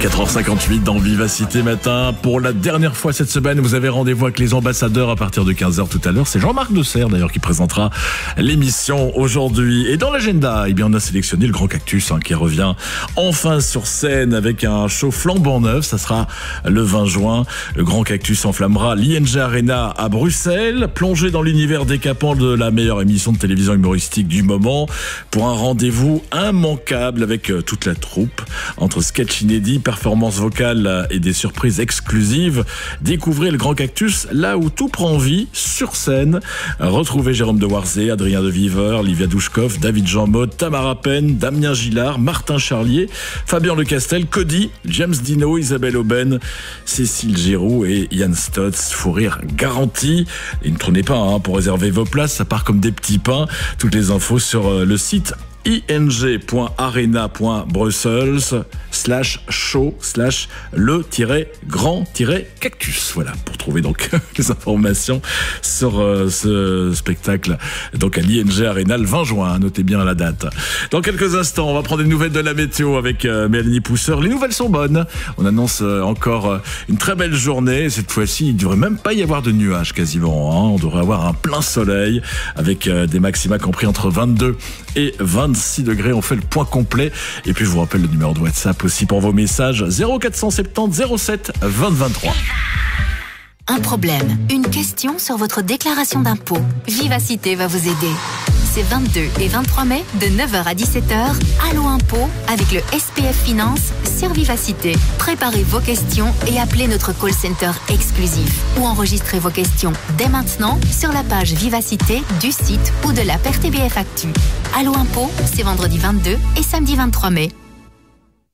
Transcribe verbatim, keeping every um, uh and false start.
quatre heures cinquante-huit dans Vivacité Matin. Pour la dernière fois cette semaine, vous avez rendez-vous avec les ambassadeurs à partir de quinze heures tout à l'heure. C'est Jean-Marc Deserre d'ailleurs qui présentera l'émission aujourd'hui. Et dans l'agenda, eh bien, on a sélectionné le Grand Cactus hein, qui revient enfin sur scène avec un show flambant neuf. Ça sera le vingt juin. Le Grand Cactus enflammera l'I N G Arena à Bruxelles. Plongé dans l'univers décapant de la meilleure émission de télévision humoristique du moment pour un rendez-vous immanquable avec toute la troupe. Entre sketch inédits, performances vocales et des surprises exclusives, découvrez le Grand Cactus là où tout prend vie, sur scène. Retrouvez Jérôme de Warzé, Adrien de Viveur, Livia Douchkov, David Jean Mode, Tamara Penn, Damien Gillard, Martin Charlier, Fabien Lecastel, Cody, James Dino, Isabelle Aubin, Cécile Giroux et Yann Stotz. Fou rire garanti. Et ne tournez pas hein, pour réserver vos places, ça part comme des petits pains. Toutes les infos sur le site ing.arena.brussels slash show slash le tiret grand tiret cactus. Voilà, pour trouver donc les informations sur euh, ce spectacle donc à l'I N G Arena le vingt juin. Notez bien la date. Dans quelques instants, on va prendre des nouvelles de la météo avec euh, Mélanie Pousseur. Les nouvelles sont bonnes. On annonce euh, encore euh, une très belle journée. Cette fois-ci, il ne devrait même pas y avoir de nuages quasiment. Hein. On devrait avoir un plein soleil avec euh, des maxima compris entre vingt-deux et vingt-six degrés. On fait le point complet. Et puis, je vous rappelle le numéro de WhatsApp aussi pour vos messages. zéro quatre cent soixante-dix zéro sept vingt vingt-trois. Un problème, une question sur votre déclaration d'impôt. Vivacité va vous aider. C'est vingt-deux et vingt-trois mai, de neuf heures à dix-sept heures, Allo Impôt avec le S P F Finance sur Vivacité. Préparez vos questions et appelez notre call center exclusif. Ou enregistrez vos questions dès maintenant sur la page Vivacité du site ou de l'app R T B F Actu. Allo Impôt, c'est vendredi vingt-deux et samedi vingt-trois mai.